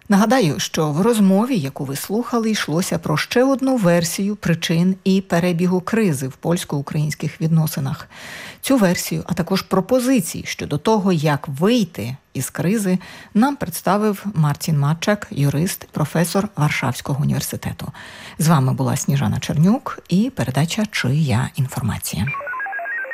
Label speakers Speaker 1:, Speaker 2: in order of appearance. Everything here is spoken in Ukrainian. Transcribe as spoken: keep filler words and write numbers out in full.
Speaker 1: Нагадаю, що в розмові, яку ви слухали, йшлося про ще одну версію причин і перебігу кризи в польсько-українських відносинах. Цю версію, а також пропозиції щодо того, як вийти із кризи, нам представив Мартін Матчак, юрист, професор Варшавського університету. З вами була Сніжана Чернюк і передача «Чия інформація».